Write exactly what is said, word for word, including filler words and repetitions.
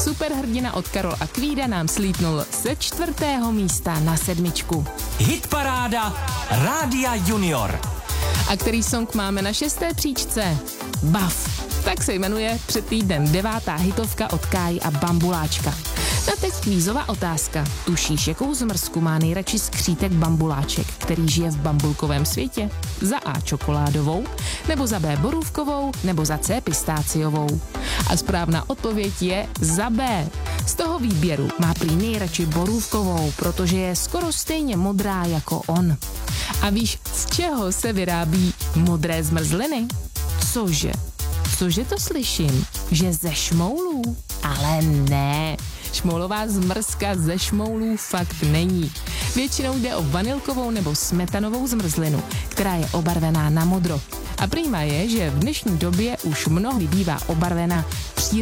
Superhrdina od Karol a Kvída nám slítnul ze čtvrtého místa na sedmičku. Hitparáda Rádia Junior. A který song máme na šesté příčce? Buff. Tak se jmenuje před týdnem devátá hitovka od Káji a Bambuláčka. Na teď kvízová otázka. Tušíš, jakou zmrzku má nejradši skřítek Bambuláček, který žije v bambulkovém světě? Za A čokoládovou, nebo za B borůvkovou, nebo za C pistáciovou? A správná odpověď je za B. Z toho výběru má prý nejradši borůvkovou, protože je skoro stejně modrá jako on. A víš, z čeho se vyrábí modré zmrzliny? Cože? Cože to slyším? Že ze šmoulů? Ale ne. Šmoulová zmrzka ze šmoulů fakt není. Většinou jde o vanilkovou nebo smetanovou zmrzlinu, která je obarvená na modro. A prýma je, že v dnešní době už mnohdy bývá obarvená